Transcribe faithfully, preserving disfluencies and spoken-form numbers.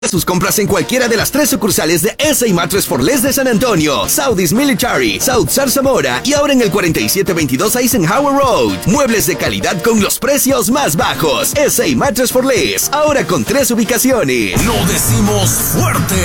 Sus compras en cualquiera de las tres sucursales de S A Mattress for Less de San Antonio, Saudis Military, South Zarzamora y ahora en el cuarenta y siete veintidós Eisenhower Road. Muebles de calidad con los precios más bajos. S A Mattress for Less, ahora con tres ubicaciones. Lo decimos fuerte.